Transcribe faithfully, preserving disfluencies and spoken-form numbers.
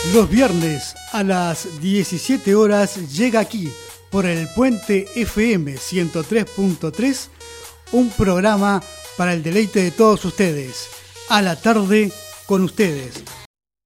Los viernes a las diecisiete horas llega aquí, por el Puente F M ciento tres punto tres, un programa para el deleite de todos ustedes. A la tarde con ustedes.